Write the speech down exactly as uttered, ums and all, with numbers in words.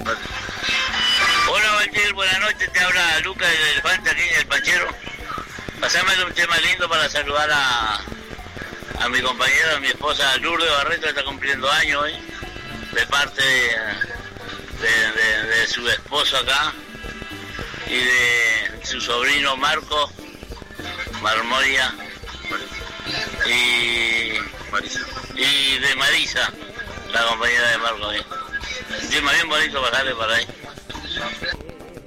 Hola, Valtier, buenas noches, te habla Lucas del Elefante aquí en el Panchero. Pasame un tema lindo para saludar a, a mi compañera, a mi esposa Lourdes Barreto, que está cumpliendo años hoy, de parte de, de, de, de su esposo acá y de su sobrino Marco Marmoria y, y de Marisa, la compañera de Marco. Un tema bien bonito para darle para ahí.